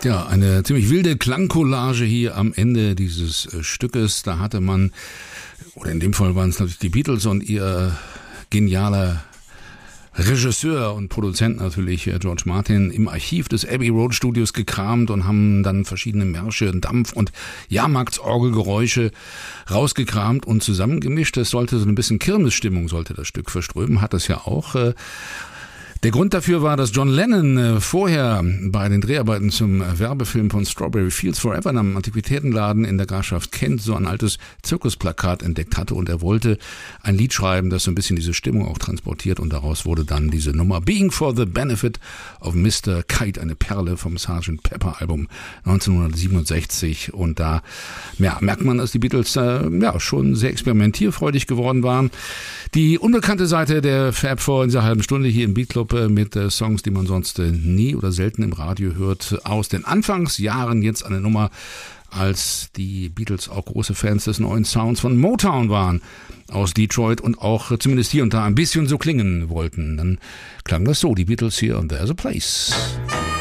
Ja, eine ziemlich wilde Klangcollage hier am Ende dieses Stückes. Da hatte man, oder in dem Fall waren es natürlich die Beatles und ihr genialer Regisseur und Produzent natürlich, George Martin, im Archiv des Abbey Road Studios gekramt und haben dann verschiedene Märsche, Dampf- und Jahrmarktsorgelgeräusche rausgekramt und zusammengemischt. Das sollte so ein bisschen Kirmesstimmung, sollte das Stück verströmen, hat es ja auch. Der Grund dafür war, dass John Lennon vorher bei den Dreharbeiten zum Werbefilm von Strawberry Fields Forever in einem Antiquitätenladen in der Grafschaft Kent so ein altes Zirkusplakat entdeckt hatte und er wollte ein Lied schreiben, das so ein bisschen diese Stimmung auch transportiert und daraus wurde dann diese Nummer Being for the Benefit of Mr. Kite, eine Perle vom Sgt. Pepper Album 1967 und da merkt man, dass die Beatles schon sehr experimentierfreudig geworden waren. Die unbekannte Seite der Fab Four in dieser halben Stunde hier im Beat Club mit Songs, die man sonst nie oder selten im Radio hört, aus den Anfangsjahren jetzt eine Nummer, als die Beatles auch große Fans des neuen Sounds von Motown waren, aus Detroit und auch zumindest hier und da ein bisschen so klingen wollten. Dann klang das so, die Beatles hier und There's a Place.